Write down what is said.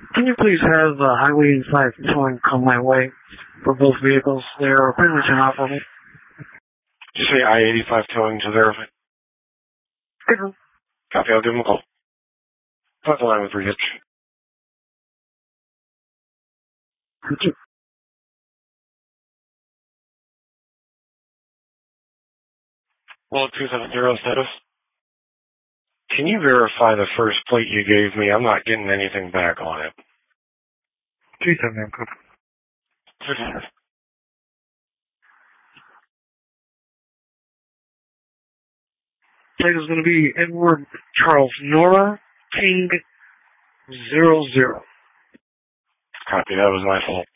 Can you please have Highway 85 towing come my way for both vehicles? They are pretty much inoperable. Did you say I-85 towing to verify? Good. Copy, I'll give them a call. Talk the line with Rehitch. Thank you. 270 status. Can you verify the first plate you gave me? I'm not getting anything back on it. 270, copy. Plate is going to be Edward Charles Nora King 00. Copy, that was my fault.